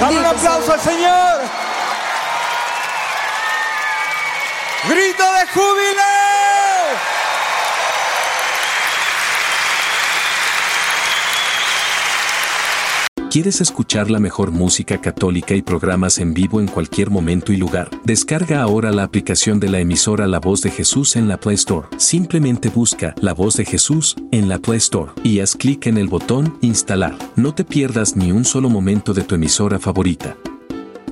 Dale un aplauso al Señor. Grito de júbilo. ¿Quieres escuchar la mejor música católica y programas en vivo en cualquier momento y lugar? Descarga ahora la aplicación de la emisora La Voz de Jesús en la Play Store. Simplemente busca La Voz de Jesús en la Play Store y haz clic en el botón Instalar. No te pierdas ni un solo momento de tu emisora favorita.